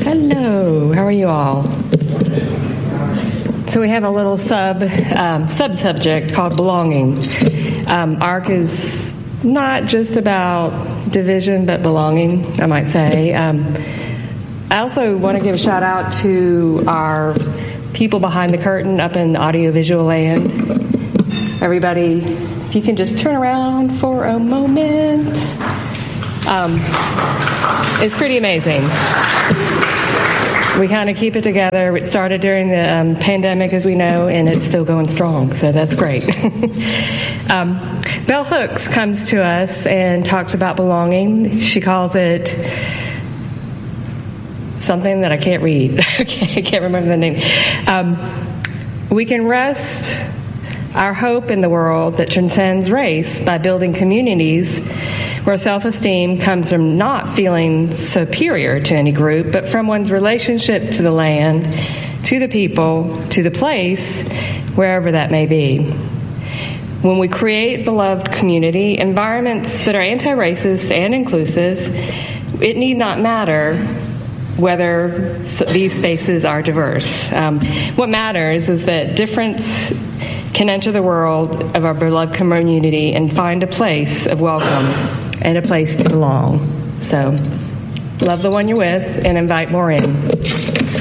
Hello, how are you all? So we have a little sub-subject called belonging. ARC is not just about division, but belonging, I might say. I also want to give a shout out to our people behind the curtain up in the audiovisual land. Everybody, if you can just turn around for a moment. It's pretty amazing. We kind of keep it together. It started during the pandemic, as we know, and it's still going strong, so that's great. Bell Hooks comes to us and talks about belonging. She calls it something that I can't read. I can't remember the name. We can rest our hope in the world that transcends race by building communities where self-esteem comes from not feeling superior to any group, but from one's relationship to the land, to the people, to the place, wherever that may be. When we create beloved community, environments that are anti-racist and inclusive, it need not matter whether these spaces are diverse. What matters is that difference can enter the world of our beloved community and find a place of welcome and a place to belong. So, love the one you're with and invite more in.